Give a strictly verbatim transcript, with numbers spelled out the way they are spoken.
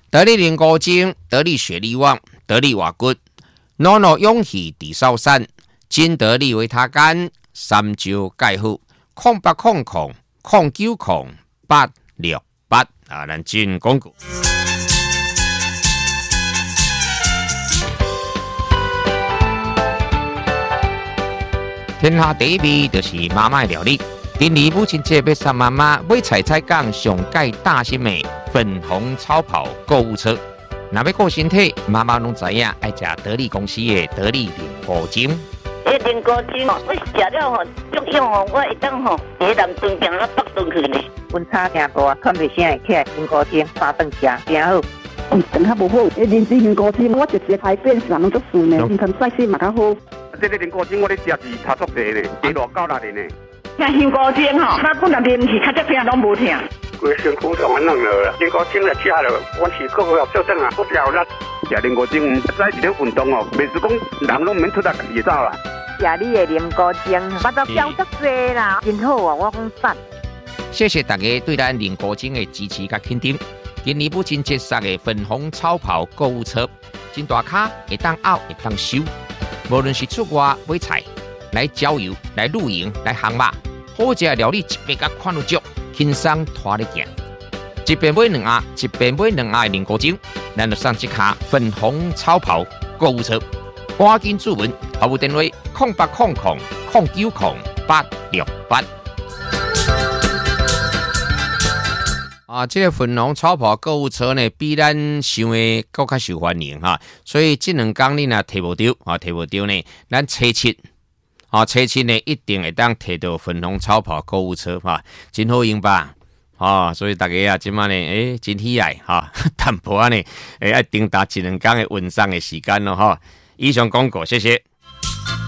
得力零高精，得力雪力旺，得力瓦骨，诺诺勇气地少山，金得力维他干，三招盖好，空八空空，空九空八六八啊，咱进广告。天下第一味就是妈妈的料理。今年母亲节要送妈妈买菜菜港上盖大新美粉红超跑购物车。若要顾身体，妈妈拢知影爱食得力公司的得力零古精。 迄零古精哦，我食了吼，足用哦，我会当吼，喺南屯行到北屯去呢。 阮差惊大，看袂啥会起来零古精，三顿食真好。 嗯，肠较无好，迄灵芝零古精，我一食排便上拢足顺的，唔通晒死嘛较好。 这个零古精我咧食是差足济咧，几偌够力咧。 像香菇精吼，我本来啉是较只疼拢无疼。 规身躯上安弄了，零古精来食了，我是个个做正啊，不掉力。食零古精，唔使一点运动哦，袂是讲人拢免出来家己走啦。 食你的零古精，我都标足济啦，真好啊！我讲赞。 谢谢大家对咱零古精的支持甲肯定。今年母亲节送的粉红超跑购物车，真大卡，会当拗，会当收。无论是出外买菜、来郊游、来露营、来航马，好食料理一边甲看有足，轻松拖咧行。一边买两盒，一边买两盒的零古精，咱就送一卡粉红超跑购物车。赶紧注文，服务电话：空八空空空九空八六八。啊，这个粉红超跑购物车呢，比咱想的更较受欢迎哈，所以这两天你若摕无到啊，摕无到呢，咱初七啊，初七呢一定会当摕到粉红超跑购物车哈，真好用吧？啊，所以大家啊，今晚呢，诶、欸，真喜爱哈，淡薄呢，诶、欸，要定达一两天的运送的时间咯哈。以上广告，谢谢。